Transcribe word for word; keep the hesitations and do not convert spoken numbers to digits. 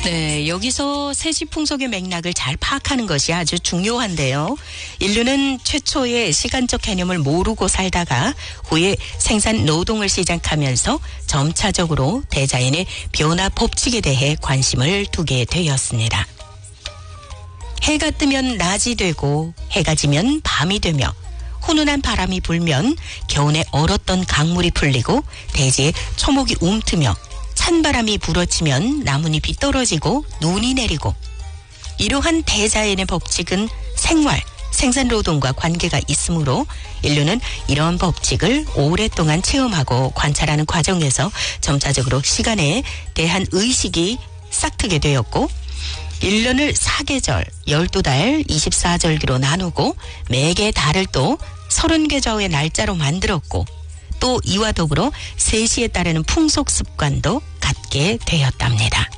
네, 여기서 세시풍속의 맥락을 잘 파악하는 것이 아주 중요한데요. 인류는 최초의 시간적 개념을 모르고 살다가 후에 생산 노동을 시작하면서 점차적으로 대자연의 변화 법칙에 대해 관심을 두게 되었습니다. 해가 뜨면 낮이 되고 해가 지면 밤이 되며 훈훈한 바람이 불면 겨우내 얼었던 강물이 풀리고 대지에 초목이 움트며 찬바람이 불어치면 나뭇잎이 떨어지고 눈이 내리고 이러한 대자연의 법칙은 생활, 생산노동과 관계가 있으므로 인류는 이런 법칙을 오랫동안 체험하고 관찰하는 과정에서 점차적으로 시간에 대한 의식이 싹트게 되었고 일 년을 사계절, 열두 달, 이십사 절기로 나누고 매개 달을 또 서른 계절의 날짜로 만들었고 또 이와 더불어 세시에 따르는 풍속 습관도 갖게 되었답니다.